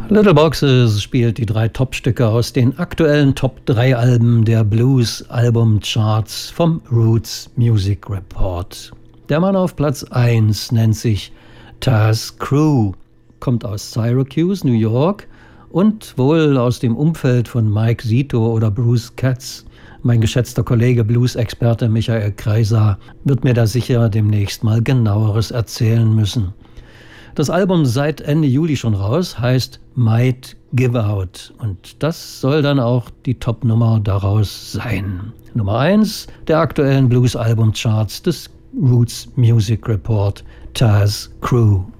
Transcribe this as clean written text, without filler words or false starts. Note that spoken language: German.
Little Boxes spielt die 3 Topstücke aus den aktuellen Top 3 Alben der Blues-Album-Charts vom Roots Music Report. Der Mann auf Platz 1 nennt sich Taz Crew, kommt aus Syracuse, New York und wohl aus dem Umfeld von Mike Zito oder Bruce Katz. Mein geschätzter Kollege Blues-Experte Michael Kreiser wird mir da sicher demnächst mal genaueres erzählen müssen. Das Album seit Ende Juli schon raus, heißt Might Give Out und das soll dann auch die Top-Nummer daraus sein. Nummer 1 der aktuellen Blues-Album-Charts des Roots Music Report, Taz Crew.